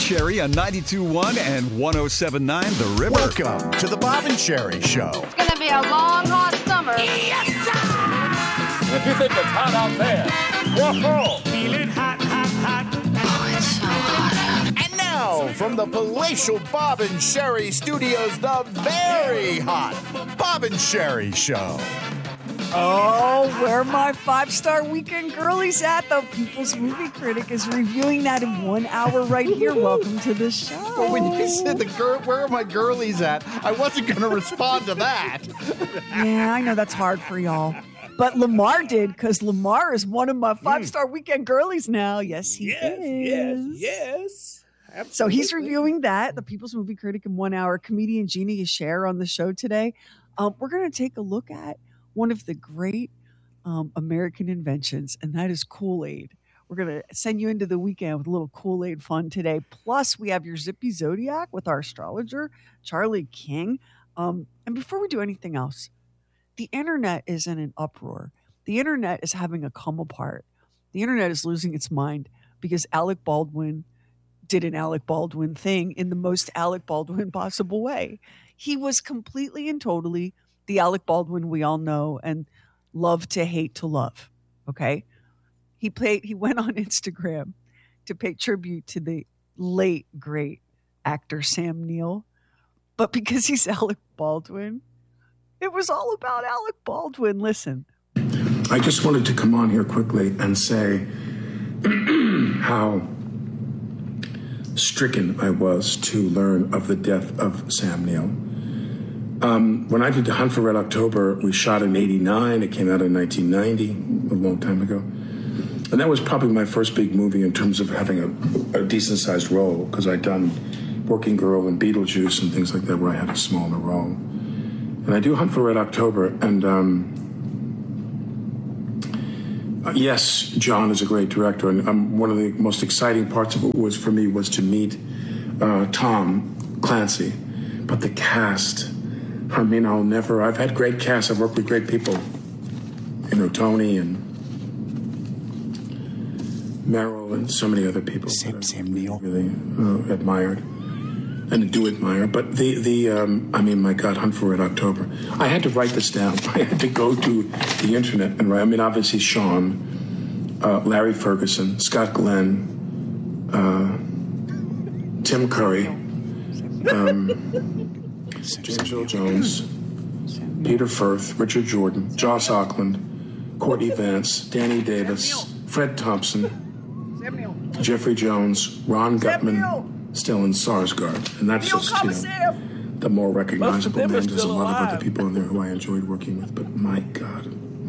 Sherry on 92.1 and 107.9 The River. Welcome to the Bob and Sherry Show. It's going to be a long, hot summer. Yes, sir! And if you think it's hot out there, whoa, feeling hot, hot, hot. Oh, it's so hot out. And now, from the palatial Bob and Sherry Studios, the very hot Bob and Sherry Show. Oh, where my 5-star weekend girlies at? The People's Movie Critic is reviewing that in 1 hour right here. Welcome to the show. Well, when you said where are my girlies at, I wasn't going to respond to that. Yeah, I know that's hard for y'all. But Lamar did, because Lamar is one of my 5-star weekend girlies now. Yes, he is. Yes. Absolutely. So he's reviewing that, the People's Movie Critic in 1 hour. Comedian Jeannie Asher on the show today. We're going to take a look at one of the great American inventions, and that is Kool-Aid. We're going to send you into the weekend with a little Kool-Aid fun today. Plus, we have your Zippy Zodiac with our astrologer, Charlie King. And before we do anything else, the internet is in an uproar. The internet is having a come apart. The internet is losing its mind because Alec Baldwin did an Alec Baldwin thing in the most Alec Baldwin possible way. He was completely and totally the Alec Baldwin we all know and love to hate to love. Okay. He went on Instagram to pay tribute to the late, great actor Sam Neill. But because he's Alec Baldwin, it was all about Alec Baldwin. Listen. I just wanted to come on here quickly and say how stricken I was to learn of the death of Sam Neill. When I did The Hunt for Red October, we shot in 89. It came out in 1990, a long time ago. And that was probably my first big movie in terms of having a decent-sized role, because I'd done Working Girl and Beetlejuice and things like that where I had a smaller role. And I do Hunt for Red October, and yes, John is a great director, and one of the most exciting parts of it was for me was to meet Tom Clancy. But the cast, I mean, I've had great casts, I've worked with great people, Tony and Meryl and so many other people. Sam Neill. Really admired and do admire. But my God, Hunt for Red October. I had to write this down. I had to go to the internet and write. I mean, obviously Sean, Larry Ferguson, Scott Glenn, Tim Curry, James Earl Jones, Peter Firth, Richard Jordan, Joss Auckland, Courtney Vance, Danny Davis, Fred Thompson, Jeffrey Jones, Ron Gutman, Stellan Skarsgård, and that's just the more recognizable names. There's a lot of other people in there who I enjoyed working with, but my God.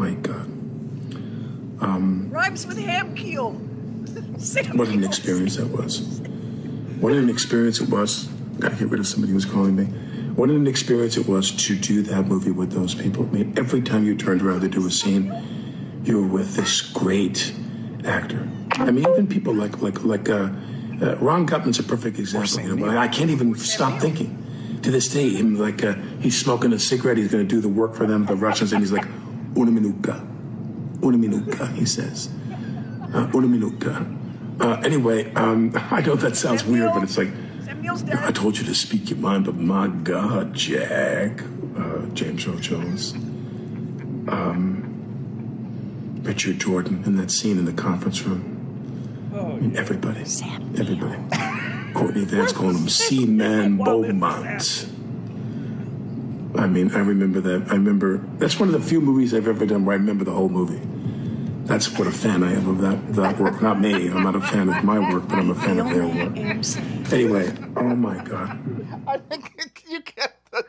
Rhymes with ham keel. What an experience that was. What an experience it was. Gotta get rid of somebody who's calling me. What an experience it was to do that movie with those people. I mean, every time you turned around to do a scene, you were with this great actor. I mean, even people like Ron Gutman's a perfect example. I can't even stop thinking. To this day, him he's smoking a cigarette. He's going to do the work for them, the Russians, and he's like, "Una minuta," he says, "Una minuta." Anyway, I know that sounds weird, but it's like, I told you to speak your mind, but my God, Jack, James Earl Jones, Richard Jordan in that scene in the conference room. I mean, everybody. Courtney Vance calling him Seaman Beaumont. I mean, I remember that. That's one of the few movies I've ever done where I remember the whole movie. That's what a fan I am of that work. Not me. I'm not a fan of my work, but I'm a fan of their work. Anyway, oh my God. I think you get the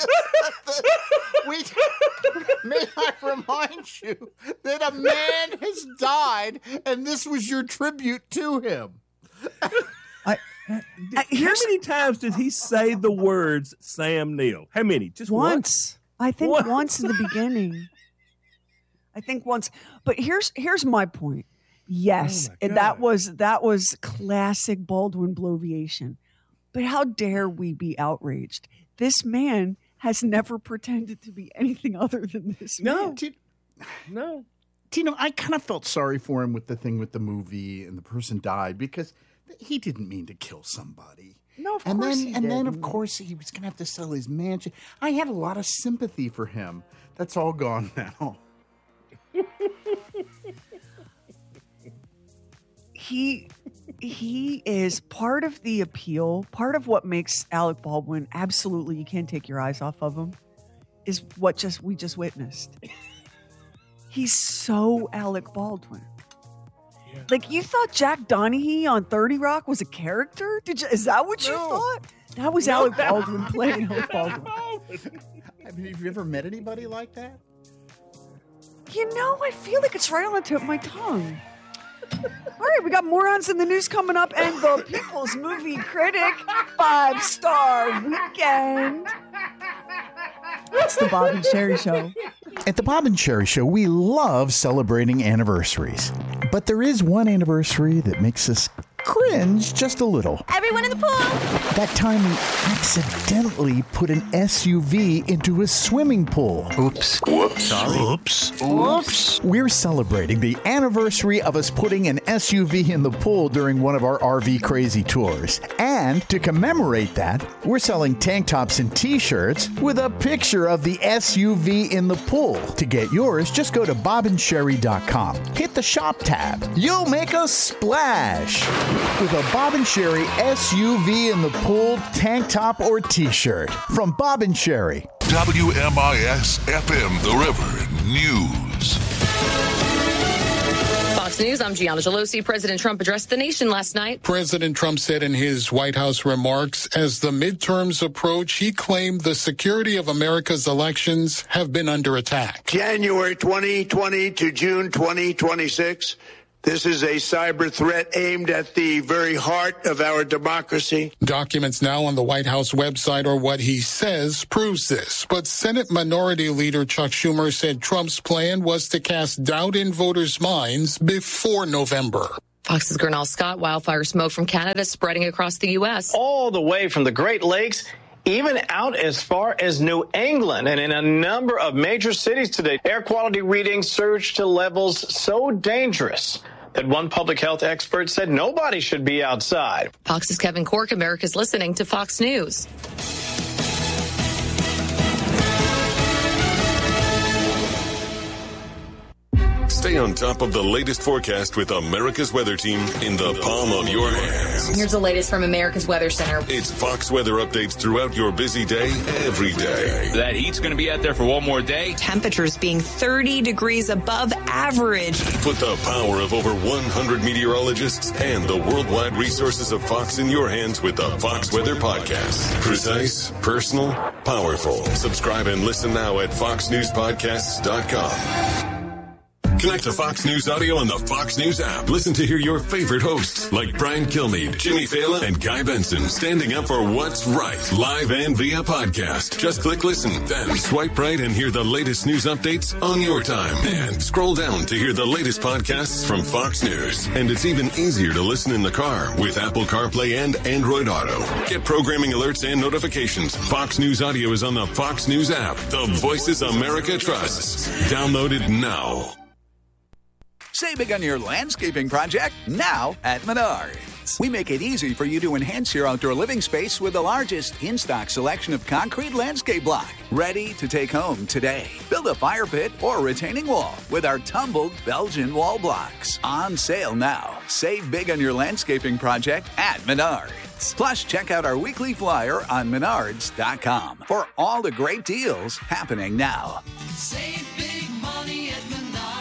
May I remind you that a man has died, and this was your tribute to him. How many times did he say the words Sam Neill? How many? Just once? I think once in the beginning. I think once. But here's my point. Yes, that was classic Baldwin bloviation. But how dare we be outraged? This man has never pretended to be anything other than this man. No. Tino, I kind of felt sorry for him with the thing with the movie and the person died, because He didn't mean to kill somebody. No, of and course then, he and then, of didn't. course, he was going to have to sell his mansion. I had a lot of sympathy for him. That's all gone now. He is part of the appeal. Part of what makes Alec Baldwin absolutely, you can't take your eyes off of him, is what we just witnessed. He's so Alec Baldwin. Yeah. Like, you thought Jack Donaghy on 30 Rock was a character? Is that what you thought? That was Alec Baldwin playing Alec Baldwin. I mean, have you ever met anybody like that? You know, I feel like it's right on the tip of my tongue. All right, we got morons in the news coming up, and the People's Movie Critic 5-star weekend. It's the Bob and Sherry Show. At the Bob and Sherry Show, we love celebrating anniversaries. But there is one anniversary that makes us cringe just a little. Everyone in the pool. That time we accidentally put an SUV into a swimming pool. Oops. Whoops. Sorry. Oops. Oops. We're celebrating the anniversary of us putting an SUV in the pool during one of our RV crazy tours. And to commemorate that, we're selling tank tops and t-shirts with a picture of the SUV in the pool. To get yours, just go to bobandsherry.com. Hit the shop tab. You'll make a splash with a Bob and Sherry SUV in the pool tank top or t-shirt from Bob and Sherry. WMIS FM, The River News. Fox News, I'm Gianna Gelosi. President Trump addressed the nation last night. President Trump said in his White House remarks, as the midterms approach, he claimed the security of America's elections have been under attack. January 2020 to June 2026. This is a cyber threat aimed at the very heart of our democracy. Documents now on the White House website are what he says proves this. But Senate Minority Leader Chuck Schumer said Trump's plan was to cast doubt in voters' minds before November. Fox's Gernal Scott, wildfire smoke from Canada spreading across the U.S. All the way from the Great Lakes, even out as far as New England. And in a number of major cities today, air quality readings surged to levels so dangerous that one public health expert said nobody should be outside. Fox's Kevin Corke, America's listening to Fox News. Stay on top of the latest forecast with America's Weather Team in the palm of your hands. Here's the latest from America's Weather Center. It's Fox weather updates throughout your busy day, every day. That heat's going to be out there for one more day. Temperatures being 30 degrees above average. Put the power of over 100 meteorologists and the worldwide resources of Fox in your hands with the Fox Weather Podcast. Precise, personal, powerful. Subscribe and listen now at foxnewspodcasts.com. Connect to Fox News Audio on the Fox News app. Listen to hear your favorite hosts like Brian Kilmeade, Jimmy Fallon, and Guy Benson standing up for what's right, live and via podcast. Just click listen, then swipe right and hear the latest news updates on your time. And scroll down to hear the latest podcasts from Fox News. And it's even easier to listen in the car with Apple CarPlay and Android Auto. Get programming alerts and notifications. Fox News Audio is on the Fox News app. The voices America trusts. Download it now. Save big on your landscaping project now at Menards. We make it easy for you to enhance your outdoor living space with the largest in-stock selection of concrete landscape block. Ready to take home today. Build a fire pit or retaining wall with our tumbled Belgian wall blocks. On sale now. Save big on your landscaping project at Menards. Plus, check out our weekly flyer on Menards.com for all the great deals happening now. Save big money at Menards.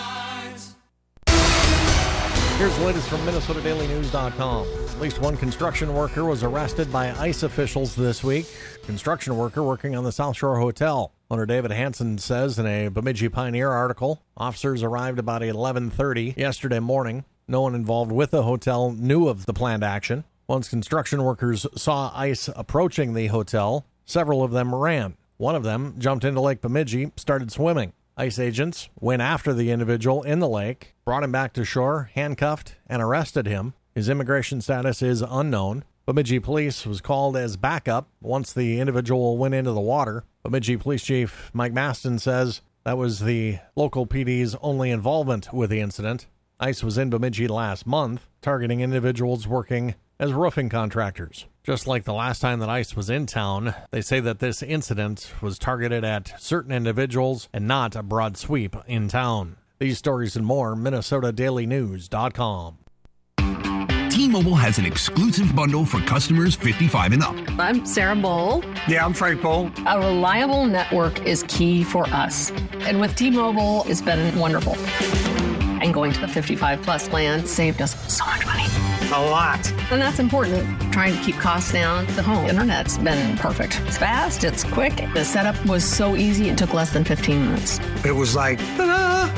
Here's the latest from MinnesotaDailyNews.com. At least one construction worker was arrested by ICE officials this week. Construction worker working on the South Shore Hotel. Owner David Hansen says in a Bemidji Pioneer article, officers arrived about 11:30 yesterday morning. No one involved with the hotel knew of the planned action. Once construction workers saw ICE approaching the hotel, several of them ran. One of them jumped into Lake Bemidji, started swimming. ICE agents went after the individual in the lake, brought him back to shore, handcuffed, and arrested him. His immigration status is unknown. Bemidji Police was called as backup once the individual went into the water. Bemidji Police Chief Mike Maston says that was the local PD's only involvement with the incident. ICE was in Bemidji last month, targeting individuals working as roofing contractors. Just like the last time that ICE was in town, they say that this incident was targeted at certain individuals and not a broad sweep in town. These stories and more, MinnesotaDailyNews.com. T-Mobile has an exclusive bundle for customers 55 and up. I'm Sarah Bowl. Yeah, I'm Frank Bowl. A reliable network is key for us. And with T-Mobile, it's been wonderful. And going to the 55 plus plan saved us so much money. A lot. And that's important. Trying to keep costs down. The home internet's been perfect. It's fast, it's quick. The setup was so easy, it took less than 15 minutes. It was like, ta-da!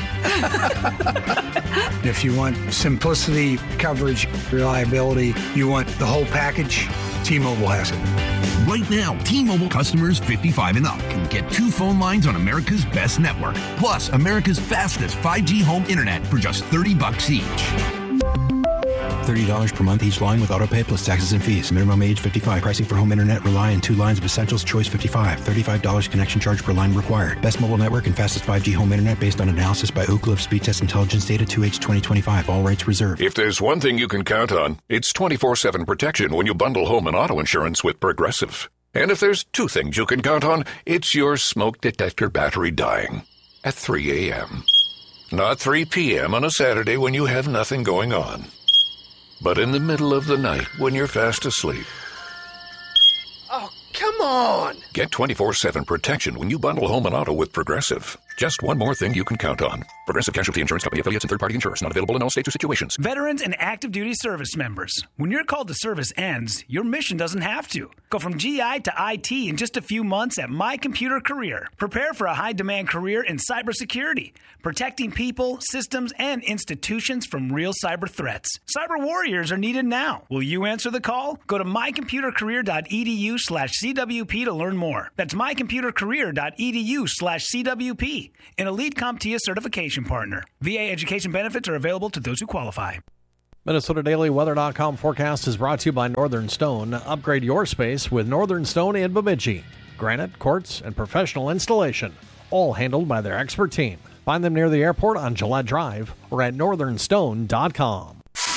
If you want simplicity, coverage, reliability, you want the whole package, T-Mobile has it. Right now, T-Mobile customers 55 and up can get 2 phone lines on America's best network, plus America's fastest 5G home internet for just $30 each. $30 per month each line with autopay plus taxes and fees. Minimum age 55. Pricing for home internet rely on 2 lines of Essentials. Choice 55. $35 connection charge per line required. Best mobile network and fastest 5G home internet based on analysis by Ookla of Speed Test Intelligence data 2H 2025. All rates reserved. If there's one thing you can count on, it's 24/7 protection when you bundle home and auto insurance with Progressive. And if there's 2 things you can count on, it's your smoke detector battery dying at 3 a.m. Not 3 p.m. on a Saturday when you have nothing going on, but in the middle of the night when you're fast asleep. Oh, come on! Get 24/7 protection when you bundle home and auto with Progressive. Just one more thing you can count on. Progressive Casualty Insurance Company affiliates and third-party insurers. Not available in all states or situations. Veterans and active duty service members. When your call to service ends, your mission doesn't have to. Go from GI to IT in just a few months at My Computer Career. Prepare for a high-demand career in cybersecurity, protecting people, systems, and institutions from real cyber threats. Cyber warriors are needed now. Will you answer the call? Go to mycomputercareer.edu/CWP to learn more. That's mycomputercareer.edu/CWP. An elite CompTIA certification partner. VA education benefits are available to those who qualify. MinnesotaDailyWeather.com forecast is brought to you by Northern Stone. Upgrade your space with Northern Stone in Bemidji. Granite, quartz, and professional installation, all handled by their expert team. Find them near the airport on Gillette Drive or at northernstone.com.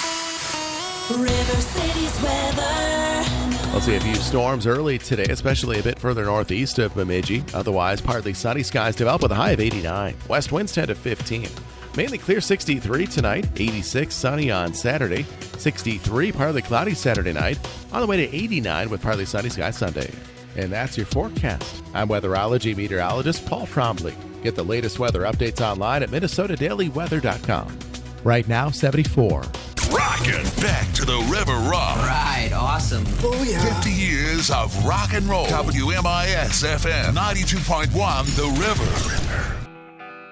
River City's weather. We'll see a few storms early today, especially a bit further northeast of Bemidji. Otherwise, partly sunny skies develop with a high of 89. West winds 10 to 15. Mainly clear 63 tonight, 86 sunny on Saturday, 63 partly cloudy Saturday night, on the way to 89 with partly sunny skies Sunday. And that's your forecast. I'm weatherology meteorologist Paul Trombley. Get the latest weather updates online at MinnesotaDailyWeather.com. Right now, 74. Rockin' back to the River Rock. Right, awesome. Oh, yeah. 50 years of rock and roll. WMIS FM 92.1 The River.